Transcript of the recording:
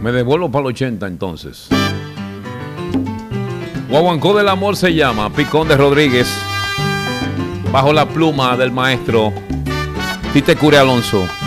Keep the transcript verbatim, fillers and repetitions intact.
Me devuelvo para el ochenta entonces. Guaguancó del Amor se llama, Picón de Rodríguez, bajo la pluma del maestro Tite Cure Alonso.